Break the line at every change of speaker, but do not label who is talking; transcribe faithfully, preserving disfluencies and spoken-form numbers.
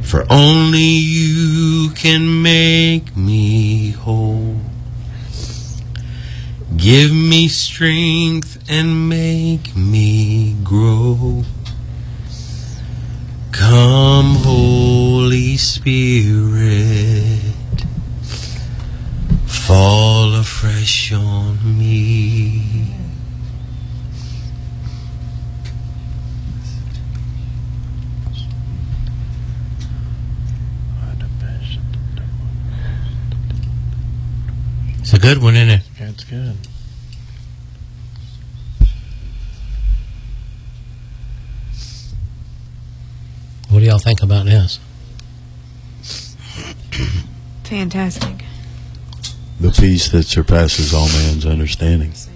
For only you can make me whole. Give me strength and make me grow. Come, Holy Spirit, fall afresh on me. It's a good one, isn't it?
That's good.
What do y'all think about this?
Fantastic.
The peace that surpasses all man's understanding.